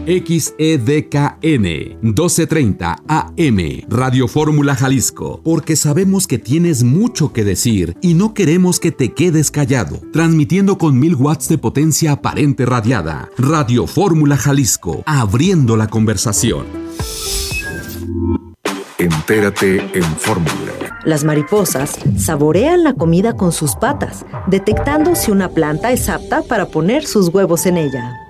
XEDKN 1230 AM, Radio Fórmula Jalisco, porque sabemos que tienes mucho que decir y no queremos que te quedes callado. Transmitiendo con 1000 watts de potencia aparente radiada. Radio Fórmula Jalisco, abriendo la conversación. Entérate en Fórmula. Las mariposas saborean la comida con sus patas, detectando si una planta es apta para poner sus huevos en ella.